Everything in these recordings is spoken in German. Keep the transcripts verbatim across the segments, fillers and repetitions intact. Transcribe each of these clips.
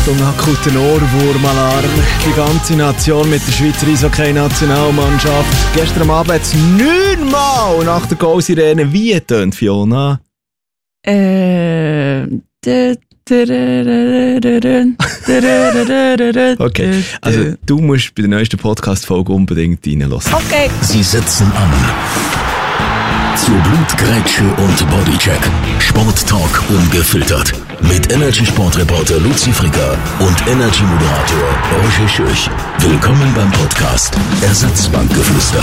Achtung, akuten Ohrwurmalarm. Die ganze Nation mit der Schweizer Eishockey-Nationalmannschaft. Gestern Abend hat es neunmal nach der Goal-Sirene wie getönt, Fiona? Äh... Okay, also du musst bei der neuesten Podcast-Folge unbedingt reinhören. Okay. Sie setzen an. Zu Blutgrätsche und Bodycheck. Sporttalk ungefiltert. Mit Energy-Sportreporter Luzi Fricker und Energy-Moderator Roger Schürch. Willkommen beim Podcast Ersatzbankgeflüster.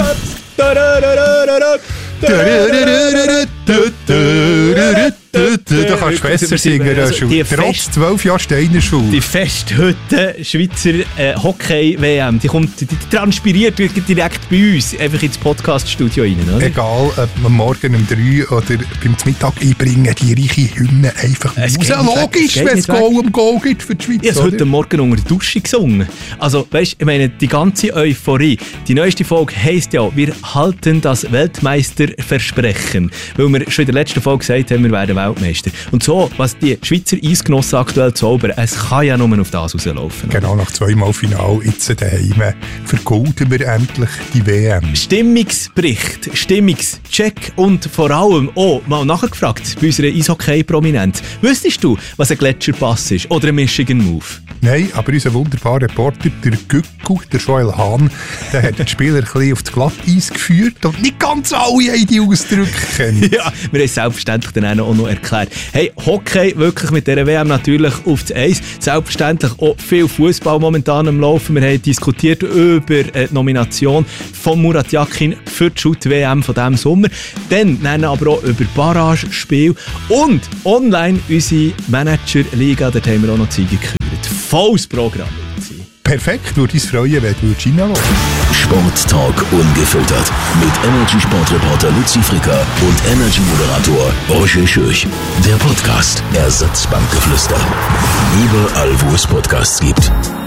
Du kannst besser singen, trotz zwölf Jahre Steinerschule. Die Festhütte Schweizer äh, Hockey-W M, die kommt, die, die transpiriert direkt bei uns, einfach ins Podcast-Studio rein, oder? Egal, ob man morgen um drei oder beim Mittag einbringen, die reiche Hymne einfach Es raus. geht nicht Logisch, weg, wenn es Goal um Goal gibt für die Schweiz. Ich habe heute Morgen unter der Dusche gesungen. Also, weißt, ich meine, die ganze Euphorie. Die neueste Folge heisst ja, wir halten das Weltmeisterversprechen. Weil wir schon in der letzten Folge gesagt haben, wir werden Weltmeister. Und so, was die Schweizer Eisgenossen aktuell zaubern, es kann ja nur auf das rauslaufen. Genau, nach zweimal Final jetzt daheim vergolden wir endlich die W M. Stimmungsbericht, Stimmungscheck und vor allem auch mal nachgefragt bei unserer Eishockey-Prominenz. Wüsstest du, was ein Gletscherpass ist oder ein Michigan Move? Nein, aber unser wunderbarer Reporter, der Gücku, der Joel Hahn, der hat den Spieler ein bisschen auf das Glatteis geführt und nicht ganz alle haben die Ausdrücke kennen. Ja, wir haben es selbstverständlich dann auch noch erklärt. Hey, Hockey wirklich mit dieser W M natürlich auf das Eis. Selbstverständlich auch viel Fußball momentan am Laufen. Wir haben diskutiert über die Nomination von Murat Yakin für die Shoot-W M von diesem Sommer. Dann nennen aber auch über Barragespiel und online unsere Manager-Liga. Dort haben wir auch noch Ziege gekürt. Volles Programm. Perfekt, würde uns freuen, wenn du reinhören. Sporttalk ungefiltert. Mit Energy-Sportreporter Luzi Fricker und Energy-Moderator Roger Schürch. Der Podcast Ersatzbankgeflüster. Überall, wo es Podcasts gibt.